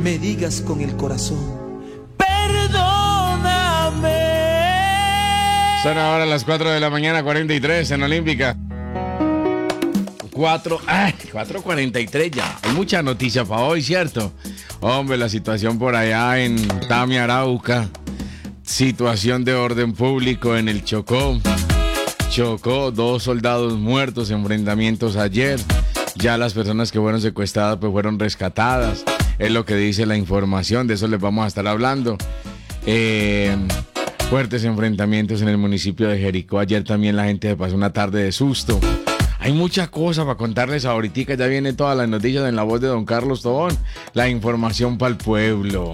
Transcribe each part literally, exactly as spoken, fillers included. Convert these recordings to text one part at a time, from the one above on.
me digas con el corazón, son ahora las cuatro de la mañana, cuarenta y tres en Olímpica. cuatro, ay, cuatro cuarenta y tres ya. Hay mucha noticia para hoy, ¿cierto? Hombre, la situación por allá en Tamia, Arauca. Situación de orden público en el Chocó. Chocó, dos soldados muertos, enfrentamientos ayer. Ya las personas que fueron secuestradas pues fueron rescatadas. Es lo que dice la información, de eso les vamos a estar hablando. Eh... Fuertes enfrentamientos en el municipio de Jericó. Ayer también la gente se pasó una tarde de susto. Hay muchas cosas para contarles ahorita. Ya viene todas las noticias en la voz de don Carlos Tobón. La información para el pueblo.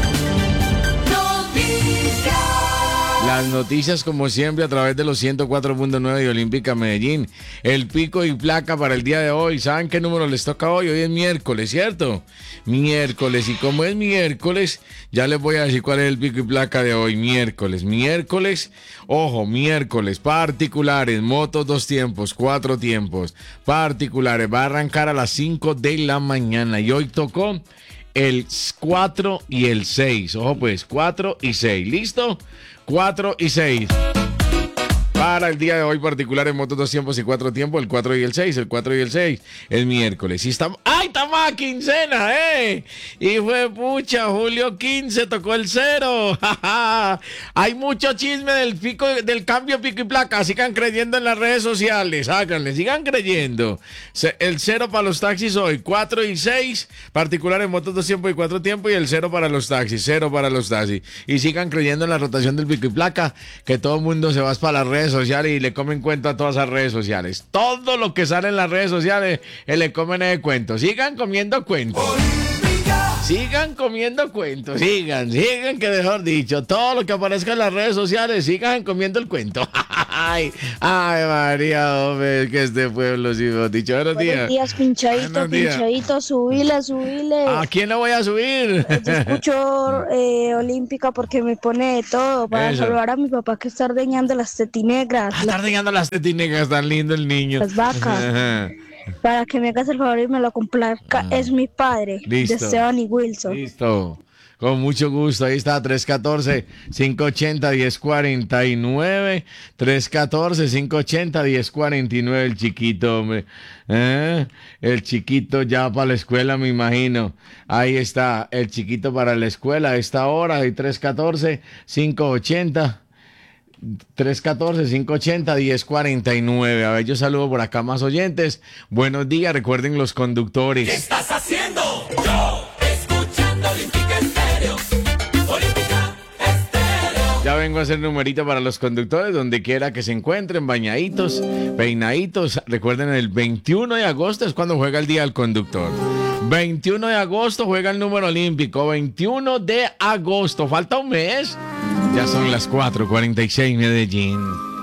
Noticias. Las noticias como siempre a través de los ciento cuatro punto nueve de Olímpica Medellín. El pico y placa para el día de hoy. ¿Saben qué número les toca hoy? Hoy es miércoles, ¿cierto? Miércoles. Y como es miércoles, ya les voy a decir cuál es el pico y placa de hoy. Miércoles. Miércoles. Ojo, miércoles. Particulares. Motos dos tiempos. Cuatro tiempos. Particulares. Va a arrancar a las cinco de la mañana. Y hoy tocó el cuatro y el seis. Ojo pues, cuatro y seis. ¿Listo? cuatro y seis. Para el día de hoy, particular en motos dos tiempos y cuatro tiempos, el cuatro y el seis, el cuatro y el seis, el miércoles. Y estamos, ¡ay, estamos a quincena, eh! Y fue pucha, julio quince, tocó el cero. Hay mucho chisme del pico, del cambio pico y placa. Sigan creyendo en las redes sociales, háganle, sigan creyendo. El cero para los taxis hoy, cuatro y seis, particular en motos dos tiempos y cuatro tiempos, y el cero para los taxis, cero para los taxis. Y sigan creyendo en la rotación del pico y placa, que todo el mundo se va para las redes sociales y le comen cuento a todas las redes sociales. Todo lo que sale en las redes sociales eh, le comen de cuento. Sigan comiendo cuentos. Sigan comiendo cuentos. Sigan, sigan, que mejor dicho, todo lo que aparezca en las redes sociales, sigan comiendo el cuento. Ay, ay, María, hombre, que este pueblo, sí, mejor dicho. Buenos días. Buenos días, pinchadito, Buenos días. pinchadito, subile, subile. ¿A quién le voy a subir? Yo escucho eh, Olímpica porque me pone de todo para Eso. saludar a mi papá que está ordeñando las tetinegras, Ah, está ordeñando las tetinecas, tan lindo el niño. las vacas. Ajá. Para que me hagas el favor y me lo complazca. Ah. Es mi padre, Listo. de Esteban y Wilson. Listo. Con mucho gusto. Ahí está, tres uno cuatro, cinco ocho cero, uno cero cuatro nueve. tres uno cuatro, cinco ocho cero, uno cero cuatro nueve. El chiquito, hombre. ¿Eh? El chiquito ya para la escuela, me imagino. Ahí está, el chiquito para la escuela a esta hora. Y tres uno cuatro, cinco ocho cero. tres uno cuatro, cinco ocho cero, uno cero cuatro nueve. A ver, yo saludo por acá más oyentes. Buenos días, recuerden los conductores. ¿Qué estás haciendo? Yo, escuchando Olímpica Estéreo. Olímpica Estéreo. Ya vengo a hacer numerito para los conductores, donde quiera que se encuentren, bañaditos, peinaditos. Recuerden, el veintiuno de agosto es cuando juega el Día del Conductor. veintiuno de agosto juega el número olímpico. veintiuno de agosto, falta un mes. Ya son las cuatro cuarenta y seis, Medellín.